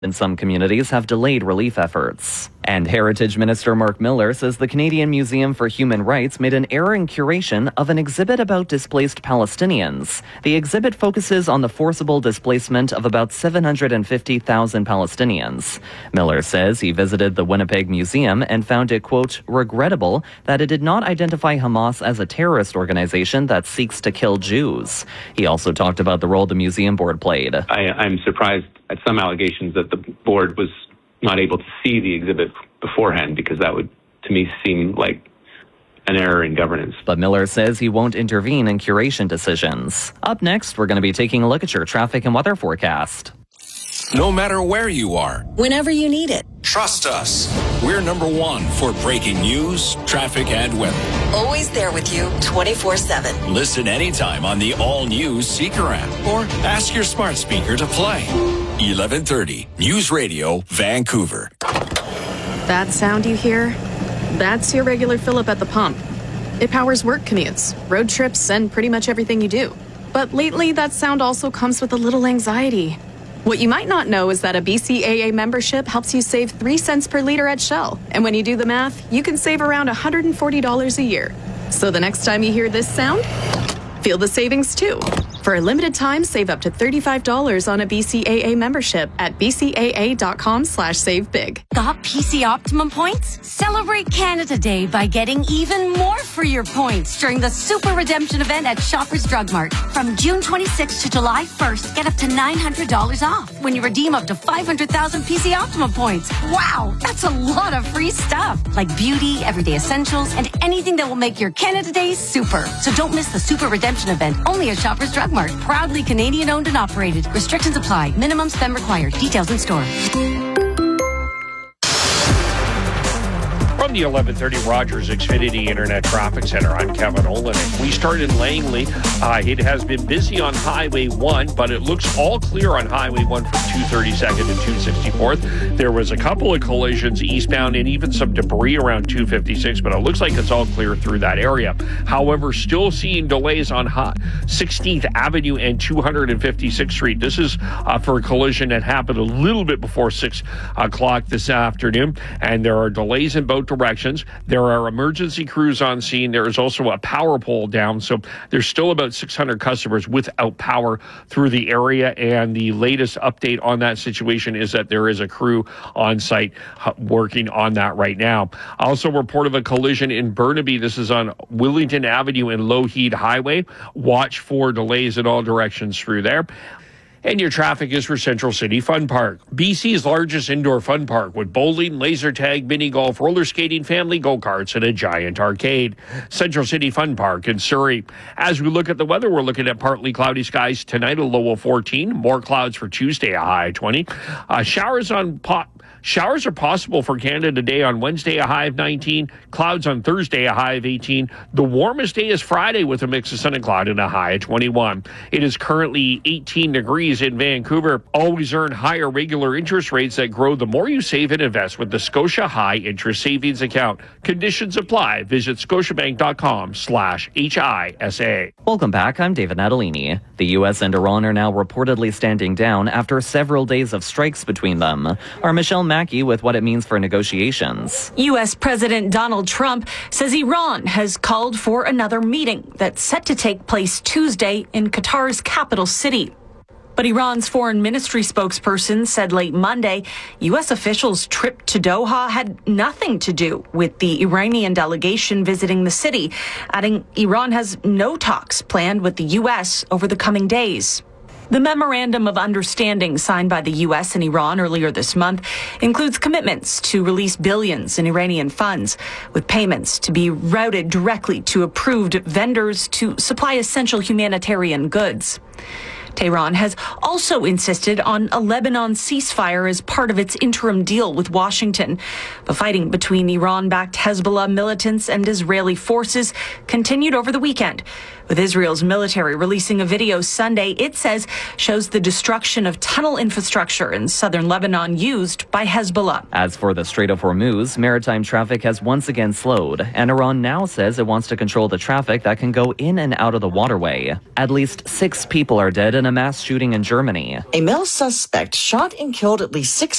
in some communities have delayed relief efforts. And Heritage Minister Mark Miller says the Canadian Museum for Human Rights made an error in curation of an exhibit about displaced Palestinians. The exhibit focuses on the forcible displacement of about 750,000 Palestinians. Miller says he visited the Winnipeg Museum and found it, quote, regrettable that it did not identify Hamas as a terrorist organization that seeks to kill Jews. He also talked about the role the museum board played. I'm surprised at some allegations that the board was not able to see the exhibit beforehand, because that would, to me, seem like an error in governance. But Miller says he won't intervene in curation decisions. Up next, we're going to be taking a look at your traffic and weather forecast. No matter where you are, whenever you need it, trust us. We're number one for breaking news, traffic, and weather. Always there with you 24/7. Listen anytime on the all-new Seeker app or ask your smart speaker to play. 1130 News Radio, Vancouver. That sound you hear? That's your regular fill-up at the pump. It powers work commutes, road trips, and pretty much everything you do. But lately, that sound also comes with a little anxiety. What you might not know is that a BCAA membership helps you save 3 cents per liter at Shell. And when you do the math, you can save around $140 a year. So the next time you hear this sound, feel the savings too. For a limited time, save up to $35 on a BCAA membership at bcaa.com/savebig. Got PC Optimum points? Celebrate Canada Day by getting even more for your points during the Super Redemption event at Shoppers Drug Mart. From June 26th to July 1st, get up to $900 off when you redeem up to 500,000 PC Optimum points. Wow, that's a lot of free stuff, like beauty, everyday essentials, and anything that will make your Canada Day super. So don't miss the Super Redemption event, only at Shoppers Drug Mart. Proudly Canadian owned and operated. Restrictions apply. Minimum spend required. Details in store. From the 1130 Rogers Xfinity Internet Traffic Center, I'm Kevin Olenek. We start in Langley. It has been busy on Highway 1, but it looks all clear on Highway 1 from 232nd to 264th. There was a couple of collisions eastbound and even some debris around 256, but it looks like it's all clear through that area. However, still seeing delays on 16th Avenue and 256th Street. This is for a collision that happened a little bit before 6 o'clock this afternoon, and there are delays in both directions. There are emergency crews on scene. There is also a power pole down, so there's still about 600 customers without power through the area, and the latest update on that situation is that there is a crew on site working on that right now. Also reported a collision in Burnaby. This is on Wellington Avenue and Lougheed Highway. Watch for delays in all directions through there. And your traffic is for Central City Fun Park, BC's largest indoor fun park with bowling, laser tag, mini golf, roller skating, family go-karts, and a giant arcade. Central City Fun Park in Surrey. As we look at the weather, we're looking at partly cloudy skies tonight, a low of 14. More clouds for Tuesday, a high of 20. Showers are possible for Canada today on Wednesday, a high of 19. Clouds on Thursday, a high of 18. The warmest day is Friday with a mix of sun and cloud and a high of 21. It is currently 18 degrees in Vancouver. Always earn higher regular interest rates that grow the more you save and invest with the Scotia High Interest Savings Account. Conditions apply. Visit scotiabank.com/HISA. Welcome back. I'm David Natalini. The U.S. and Iran are now reportedly standing down after several days of strikes between them. Our Michelle Mackey with what it means for negotiations. U.S. President Donald Trump says Iran has called for another meeting that's set to take place Tuesday in Qatar's capital city. But Iran's foreign ministry spokesperson said late Monday, U.S. officials' trip to Doha had nothing to do with the Iranian delegation visiting the city, adding Iran has no talks planned with the U.S. over the coming days. The memorandum of understanding signed by the U.S. and Iran earlier this month includes commitments to release billions in Iranian funds, with payments to be routed directly to approved vendors to supply essential humanitarian goods. Tehran has also insisted on a Lebanon ceasefire as part of its interim deal with Washington. The fighting between Iran-backed Hezbollah militants and Israeli forces continued over the weekend, with Israel's military releasing a video Sunday it says shows the destruction of tunnel infrastructure in southern Lebanon used by Hezbollah. As for the Strait of Hormuz, maritime traffic has once again slowed, and Iran now says it wants to control the traffic that can go in and out of the waterway. At least 6 people are dead in a mass shooting in Germany. A male suspect shot and killed at least 6